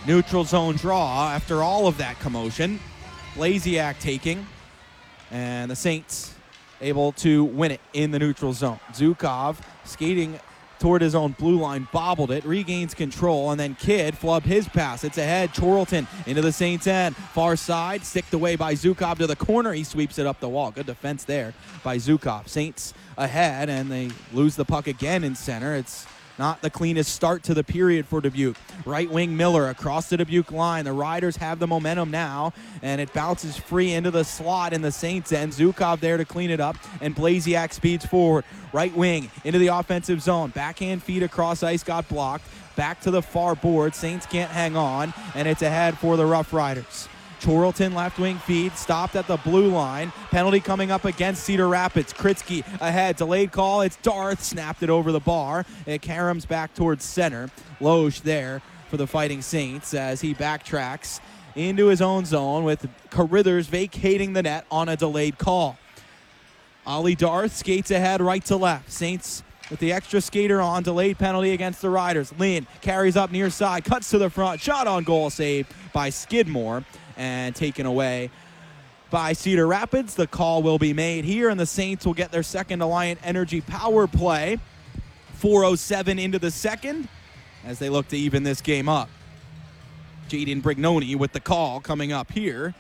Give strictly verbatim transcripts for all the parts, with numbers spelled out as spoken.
Neutral zone draw after all of that commotion. Blasiak taking, and the Saints able to win it in the neutral zone. Zukov skating toward his own blue line, bobbled it, regains control, and then Kidd flubbed his pass. It's ahead, Chorlton into the Saints' end. Far side, sticked away by Zukov to the corner. He sweeps it up the wall. Good defense there by Zukov. Saints ahead, and they lose the puck again in center. It's not the cleanest start to the period for Dubuque. Right wing Miller across the Dubuque line. The Riders have the momentum now, and it bounces free into the slot in the Saints' end. Zukov there to clean it up, and Blasiak speeds forward. Right wing into the offensive zone. Backhand feed across ice got blocked. Back to the far board. Saints can't hang on, and it's ahead for the Rough Riders. Chorlton left wing feed, stopped at the blue line. Penalty coming up against Cedar Rapids. Kritzky ahead, delayed call. It's Darth, snapped it over the bar. It caroms back towards center. Loge there for the Fighting Saints as he backtracks into his own zone with Carithers vacating the net on a delayed call. Ollie Darth skates ahead right to left. Saints with the extra skater on, delayed penalty against the Riders. Lynn carries up near side, cuts to the front, shot on goal, saved by Skidmore, and taken away by Cedar Rapids. The call will be made here, and the Saints will get their second Alliant Energy power play. four oh seven into the second as they look to even this game up. Jaden Brignoni with the call coming up here.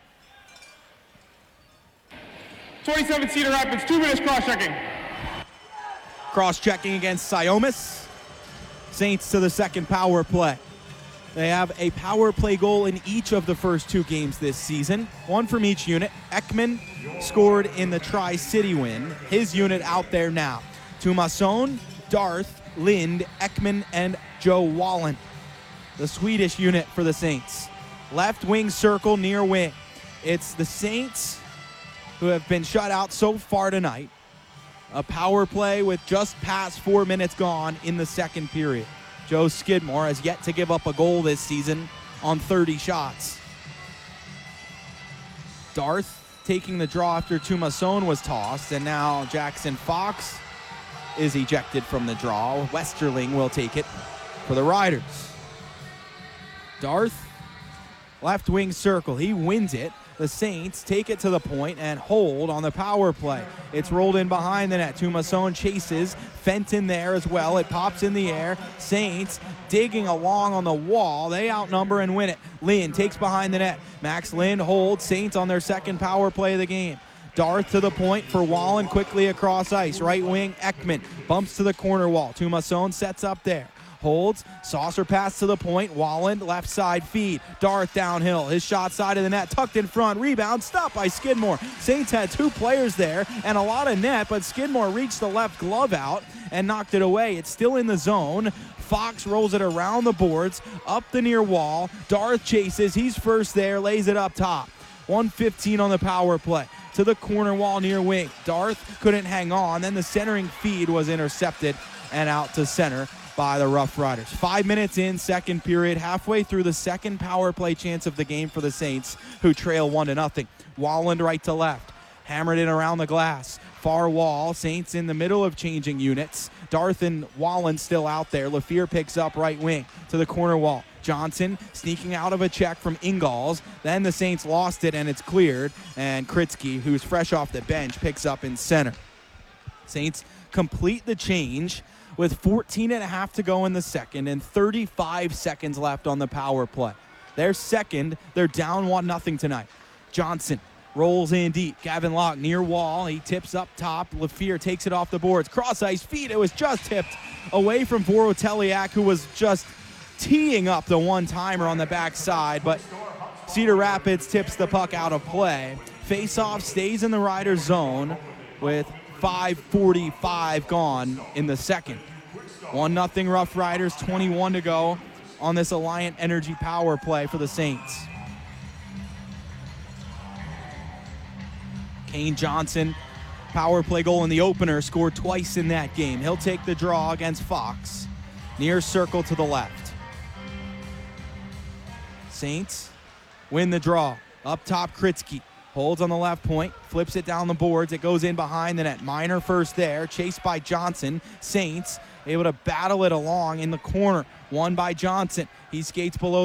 twenty-seven Cedar Rapids, two minutes cross-checking. Cross-checking against Siomis. Saints to the second power play. They have a power play goal in each of the first two games this season, one from each unit. Ekman scored in the Tri-City win. His unit out there now. Tumasson, Darth, Lind, Ekman, and Joe Wallen. The Swedish unit for the Saints. Left wing circle, near wing. It's the Saints who have been shut out so far tonight. A power play with just past four minutes gone in the second period. Joe Skidmore has yet to give up a goal this season on thirty shots. Darth taking the draw after Tumasson was tossed, and now Jackson Fox is ejected from the draw. Westerling will take it for the Riders. Darth, left wing circle, he wins it. The Saints take it to the point and hold on the power play. It's rolled in behind the net. Tumasson chases. Fenton there as well. It pops in the air. Saints digging along on the wall. They outnumber and win it. Lynn takes behind the net. Max Lynn holds. Saints on their second power play of the game. Darth to the point for Wallen, quickly across ice. Right wing, Ekman bumps to the corner wall. Tumasson sets up there. Holds, saucer pass to the point. Wallen, left side feed. Darth downhill. His shot side of the net, tucked in front. Rebound, stopped by Skidmore. Saints had two players there and a lot of net, but Skidmore reached the left glove out and knocked it away. It's still in the zone. Fox rolls it around the boards, up the near wall. Darth chases. He's first there, lays it up top. one fifteen on the power play. To the corner wall near wing. Darth couldn't hang on. Then the centering feed was intercepted and out to center by the Rough Riders. Five minutes in, second period, halfway through the second power play chance of the game for the Saints, who trail one to nothing. Walland right to left, hammered in around the glass. Far wall, Saints in the middle of changing units. Darth and Walland still out there. LaFear picks up right wing to the corner wall. Johnson sneaking out of a check from Ingalls. Then the Saints lost it and it's cleared. And Kritzky, who's fresh off the bench, picks up in center. Saints complete the change with fourteen and a half to go in the second and thirty-five seconds left on the power play. They're second. They're down one nothing tonight. Johnson rolls in deep. Gavin Locke near wall. He tips up top. LaFear takes it off the boards. Cross ice feed. It was just tipped away from Voroteliak, who was just teeing up the one-timer on the backside, but Cedar Rapids tips the puck out of play. Face-off stays in the Riders' zone with five forty-five gone in the second. one nothing Rough Riders, twenty-one to go on this Alliant Energy power play for the Saints. Kane Johnson, power play goal in the opener, scored twice in that game. He'll take the draw against Fox. Near circle to the left. Saints win the draw. Up top, Kritzky. Holds on the left point, flips it down the boards. It goes in behind the net. Minor first there, chased by Johnson. Saints able to battle it along in the corner. Won by Johnson. He skates below